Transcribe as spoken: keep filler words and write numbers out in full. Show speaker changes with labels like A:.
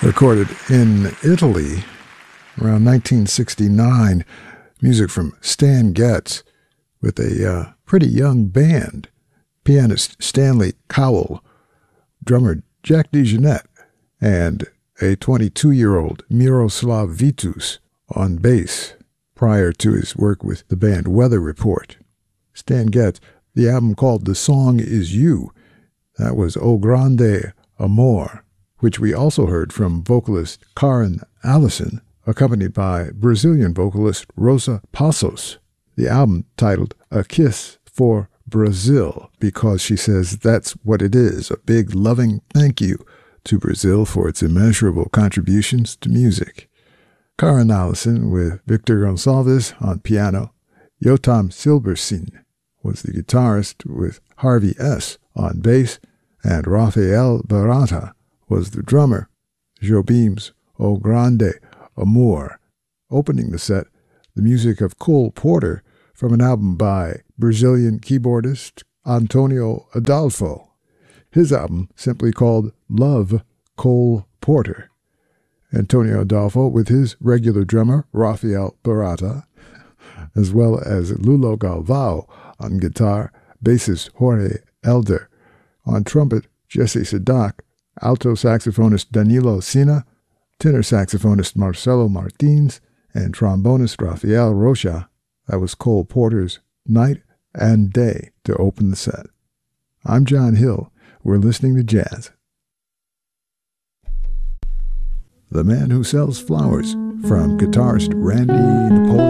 A: Recorded in Italy around nineteen sixty-nine, music from Stan Getz with a uh, pretty young band. Pianist Stanley Cowell, drummer Jack DeJohnette, and a twenty-two-year-old Miroslav Vitus on bass prior to his work with the band Weather Report. Stan Getz, the album called The Song Is You. That was O Grande Amor, which we also heard from vocalist Karen Allison, accompanied by Brazilian vocalist Rosa Passos. The album titled A Kiss for Brazil, because she says that's what it is, a big loving thank you to Brazil for its immeasurable contributions to music. Karen Allison with Victor Gonçalves on piano. Yotam Silberstein was the guitarist with Harvey S. on bass, and Rafael Barata was the drummer. Jobim's O Grande Amor. Opening the set, the music of Cole Porter from an album by Brazilian keyboardist Antonio Adolfo. His album simply called Love Cole Porter. Antonio Adolfo with his regular drummer Rafael Barata, as well as Lulo Galvao on guitar, bassist Jorge Elder, on trumpet Jesse Sadak, alto saxophonist Danilo Sina, tenor saxophonist Marcelo Martins, and trombonist Rafael Rocha. That was Cole Porter's Night and Day to open the set. I'm John Hill. We're listening to jazz. The Man Who Sells Flowers from guitarist Randy Napoleon